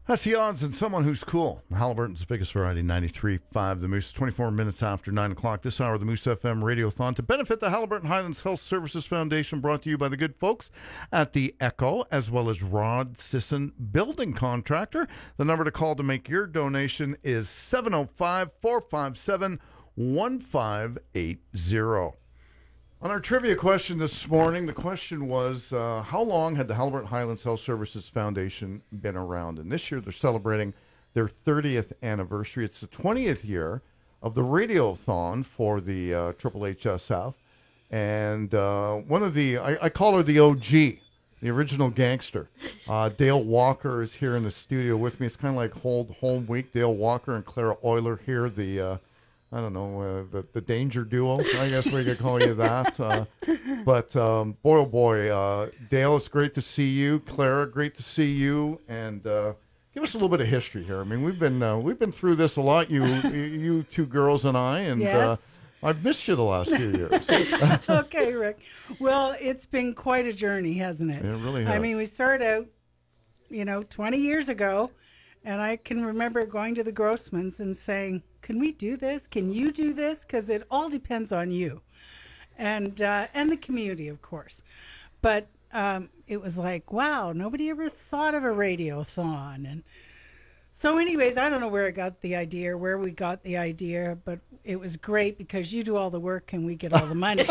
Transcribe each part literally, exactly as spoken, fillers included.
That's the odds and someone who's cool. Halliburton's biggest variety, ninety-three point five The Moose, twenty-four minutes after nine o'clock. This hour of the Moose F M Radiothon to benefit the Halliburton Highlands Health Services Foundation, brought to you by the good folks at the Echo, as well as Rod Sisson Building Contractor. The number to call to make your donation is seven oh five, four five seven, one five eight zero. On our trivia question this morning, the question was, uh, how long had the Halliburton Highlands Health Services Foundation been around? And this year they're celebrating their thirtieth anniversary. It's the twentieth year of the Radiothon for the uh, Triple H S F. And uh, one of the, I, I call her the O G, the original gangster. Uh, Dale Walker is here in the studio with me. It's kind of like Hold Home Week. Dale Walker and Clara Euler here, the... Uh, I don't know, uh, the, the danger duo, I guess we could call you that. Uh, but um, boy, oh boy, uh, Dale, it's great to see you. Clara, great to see you. And uh, give us a little bit of history here. I mean, we've been uh, we've been through this a lot, you you two girls and I, and yes. uh, I've missed you the last few years. Okay, Rick. Well, it's been quite a journey, hasn't it? It really has. I mean, we started out, you know, twenty years ago, and I can remember going to the Grossmans and saying, can we do this? Can you do this? Because it all depends on you and uh, and the community, of course. But um, it was like, wow, nobody ever thought of a radiothon. And so anyways, I don't know where I got the idea or where we got the idea, but it was great because you do all the work and we get all the money.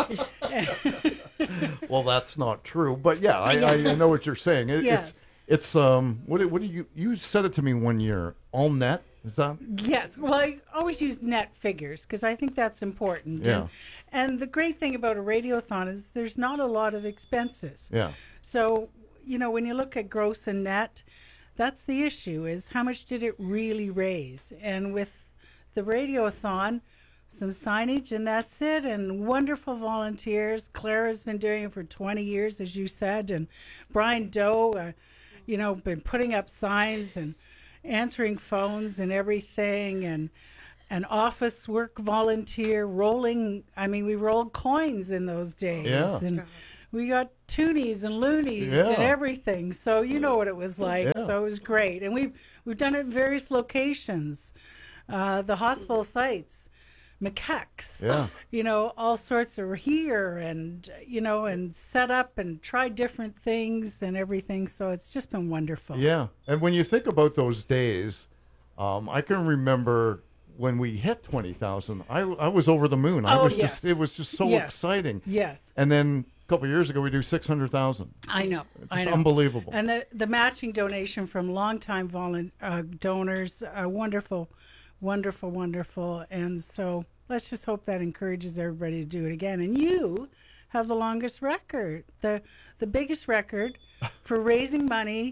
Well, that's not true. But yeah, I, I, I know what you're saying. It, yes. It's, it's um, what, what do you, you said it to me one year, all net? Is that? Yes. Well, I always use net figures because I think that's important. Yeah. And, and the great thing about a radiothon is there's not a lot of expenses. Yeah. So, you know, when you look at gross and net, that's the issue, is how much did it really raise? And with the radiothon, some signage and that's it, and wonderful volunteers. Clara's been doing it for twenty years, as you said, and Brian Doe, uh, you know, been putting up signs and answering phones and everything, and an office work volunteer rolling. I mean, we rolled coins in those days. Yeah. And we got toonies and loonies Yeah. and everything. So you know what it was like. Yeah. So it was great. And we've, we've done it in various locations. Uh, the hospital sites, McKeck's, Yeah. you know, all sorts of here, and, you know, and set up and try different things and everything. So it's just been wonderful. Yeah. And when you think about those days, um, I can remember when we hit twenty thousand, I, I was over the moon. I Oh, was yes. just, it was just so Yes. exciting. Yes. And then a couple of years ago, we do six hundred thousand. I know. It's I know. unbelievable. And the, the matching donation from longtime volun- uh, donors, uh, wonderful, wonderful, wonderful. And so let's just hope that encourages everybody to do it again. And you have the longest record, the the biggest record for raising money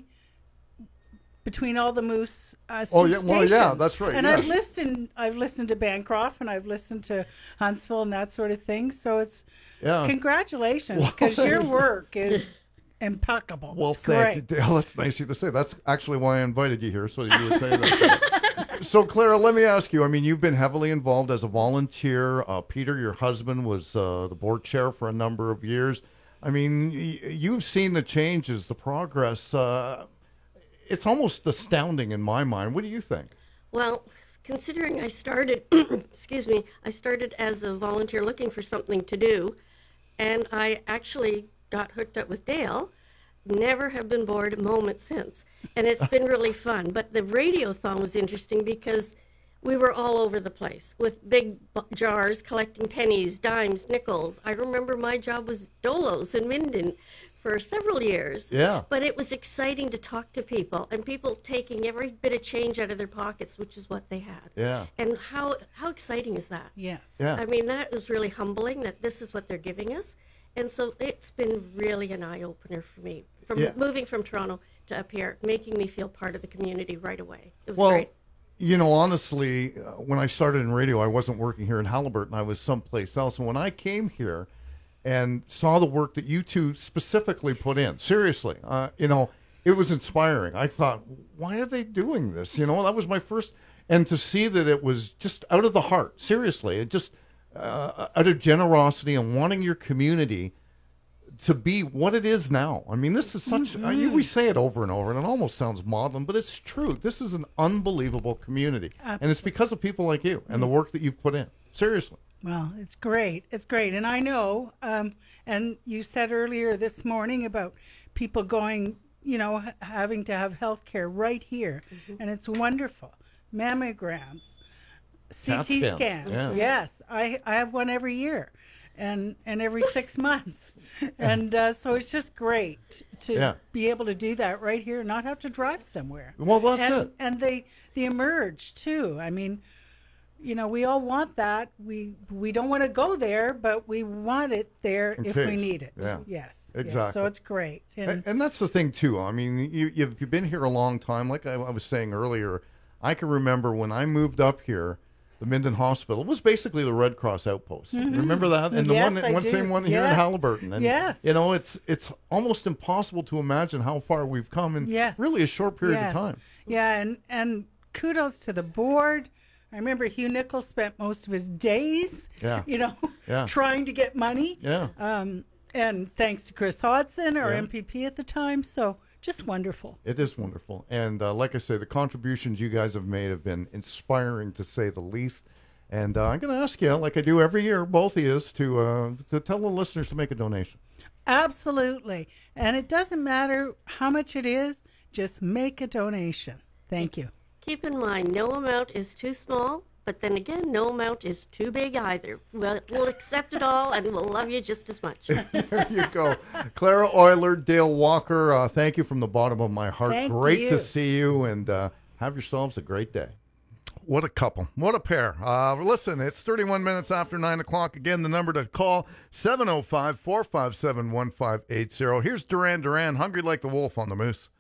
between all the Moose uh, Oh, yeah, stations. well, yeah, that's right, And yeah. I've listened. I've listened to Bancroft, and I've listened to Huntsville, and that sort of thing. So it's Yeah. congratulations, Well, because your work is impeccable. Well, It's thank great. you, Dale. That's nice of you to say. That's actually why I invited you here, so that you would say that. So, Clara, let me ask you. I mean, you've been heavily involved as a volunteer. Uh, Peter, your husband, was uh, the board chair for a number of years. I mean, y- you've seen the changes, the progress. Uh, it's almost astounding in my mind. What do you think? Well, considering I started, excuse me, I started as a volunteer looking for something to do, and I actually got hooked up with Dale. Never have been bored a moment since, and it's been really fun. But the radiothon was interesting because we were all over the place with big b- jars collecting pennies, dimes, nickels. I remember my job was Dolos in Minden for several years. Yeah. But it was exciting to talk to people, and people taking every bit of change out of their pockets, which is what they had. Yeah. And how how exciting is that? Yes. Yeah. I mean, that was really humbling that this is what they're giving us. And so it's been really an eye-opener for me, from Yeah. moving from Toronto to up here, making me feel part of the community right away. It was Well, great. you know, honestly, uh, when I started in radio, I wasn't working here in Halliburton. I was someplace else. And when I came here and saw the work that you two specifically put in, seriously, uh, you know, it was inspiring. I thought, why are they doing this? You know, that was my first. And to see that it was just out of the heart, seriously, it just uh, out of generosity and wanting your community to be what it is now. I mean, this is such, Mm-hmm. uh, you, we say it over and over, and it almost sounds maudlin, but it's true. This is an unbelievable community. Absolutely. And it's because of people like you and the work that you've put in. Seriously. Well, it's great. It's great. And I know, um, and you said earlier this morning about people going, you know, ha- having to have health care right here. Mm-hmm. And it's wonderful. Mammograms, C CAT T scans, scans. yeah. Yes, I, I have one every year and, and every six months. And uh, so it's just great to Yeah. be able to do that right here and not have to drive somewhere. Well, that's and, it. And they, they emerge, too. I mean, you know, we all want that. We we don't want to go there, but we want it there In if case. we need it. Yeah. Yes. yes. Exactly. So it's great. And, And, and that's the thing, too. I mean, you, you've, you've been here a long time. Like I, I was saying earlier, I can remember when I moved up here, the Minden Hospital was basically the Red Cross outpost. Remember that? And the Yes, one, I one do. same one here in Yes. Halliburton. And, Yes. you know, it's it's almost impossible to imagine how far we've come in Yes. really a short period yes. of time. Yeah, and, and kudos to the board. I remember Hugh Nichols spent most of his days, Yeah. you know, Yeah. trying to get money. Yeah. Um, and thanks to Chris Hodson, our Yeah. M P P at the time. So just wonderful. It is wonderful. And uh, like I say, the contributions you guys have made have been inspiring, to say the least. And uh, I'm going to ask you, like I do every year, both of you, to, uh, to tell the listeners to make a donation. Absolutely. And it doesn't matter how much it is, just make a donation. Thank you. Keep in mind, no amount is too small, but then again, no amount is too big either. Well, we'll accept it all, and we'll love you just as much. There you go. Clara Euler, Dale Walker, uh, thank you from the bottom of my heart. Thank Great you. to see you, and uh, have yourselves a great day. What a couple. What a pair. Uh, listen, it's thirty-one minutes after nine o'clock. Again, the number to call, seven oh five, four five seven, one five eight zero. Here's Duran Duran, Hungry Like the Wolf on the Moose.